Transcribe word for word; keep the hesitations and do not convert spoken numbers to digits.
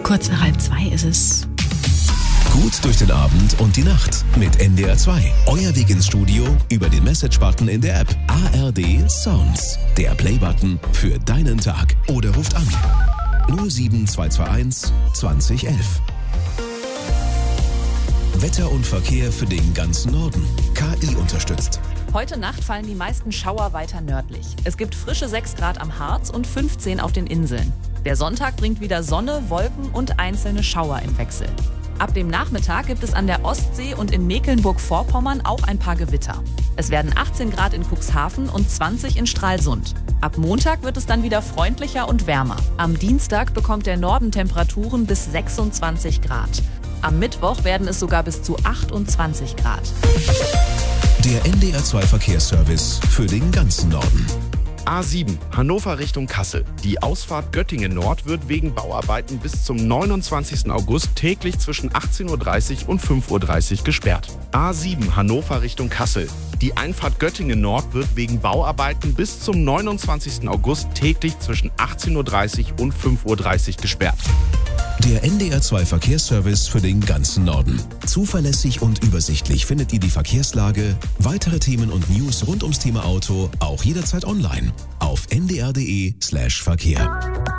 Kurz nach halb zwei ist es. Gut durch den Abend und die Nacht mit N D R zwei. Euer Weg ins Studio über den Message-Button in der App. A R D Sounds, der Play-Button für deinen Tag. Oder ruft an null sieben zwei zwei eins zwanzig elf. Wetter und Verkehr für den ganzen Norden. K I unterstützt. Heute Nacht fallen die meisten Schauer weiter nördlich. Es gibt frische sechs Grad am Harz und fünfzehn auf den Inseln. Der Sonntag bringt wieder Sonne, Wolken und einzelne Schauer im Wechsel. Ab dem Nachmittag gibt es an der Ostsee und in Mecklenburg-Vorpommern auch ein paar Gewitter. Es werden achtzehn Grad in Cuxhaven und zwanzig in Stralsund. Ab Montag wird es dann wieder freundlicher und wärmer. Am Dienstag bekommt der Norden Temperaturen bis sechsundzwanzig Grad. Am Mittwoch werden es sogar bis zu achtundzwanzig Grad. Der N D R zwei Verkehrsservice für den ganzen Norden. A sieben, Hannover Richtung Kassel. Die Ausfahrt Göttingen Nord wird wegen Bauarbeiten bis zum neunundzwanzigsten August täglich zwischen achtzehn Uhr dreißig und fünf Uhr dreißig gesperrt. A sieben, Hannover Richtung Kassel. Die Einfahrt Göttingen Nord wird wegen Bauarbeiten bis zum neunundzwanzigsten August täglich zwischen achtzehn Uhr dreißig und fünf Uhr dreißig gesperrt. Der N D R zwei Verkehrsservice für den ganzen Norden. Zuverlässig und übersichtlich findet ihr die Verkehrslage, weitere Themen und News rund ums Thema Auto auch jederzeit online auf n d r punkt d e slash Verkehr.